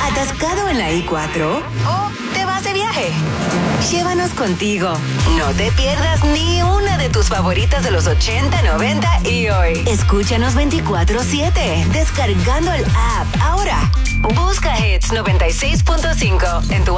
¿Atascado en la I-4? ¿O te vas de viaje? Llévanos contigo. No te pierdas ni una de tus favoritas de los 80, 90 y hoy. Escúchanos 24/7 descargando el app ahora. Busca Hits 96.5 en tu